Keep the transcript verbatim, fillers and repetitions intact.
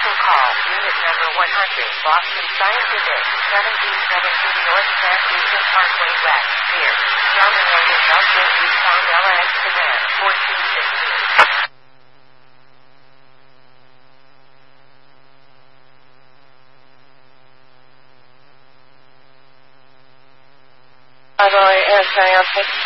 Special call, unit number one hundred, Boston Scientific, seventeen seventeen North Sandusa Parkway West, Pier. Terminated Delta Eastbound L A X Sedan, fourteen fifteen. Hi, S A F.